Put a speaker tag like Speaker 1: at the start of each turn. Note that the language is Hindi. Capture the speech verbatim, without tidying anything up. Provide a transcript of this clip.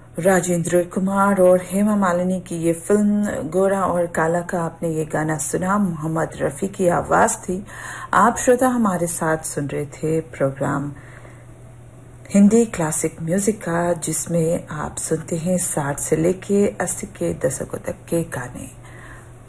Speaker 1: राजेंद्र कुमार और हेमा मालिनी की ये फिल्म गोरा और काला का आपने ये गाना सुना। मोहम्मद रफी की आवाज थी। आप श्रोता हमारे साथ सुन रहे थे प्रोग्राम हिंदी क्लासिक म्यूजिक का, जिसमें आप सुनते हैं साठ से लेके अस्सी के दशकों तक के गाने।